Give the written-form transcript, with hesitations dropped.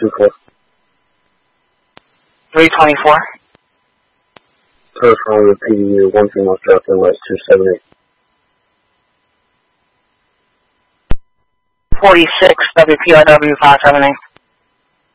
324. 324. Corresponding with PDU 1 female strap in light 278. 46 WPIW 578.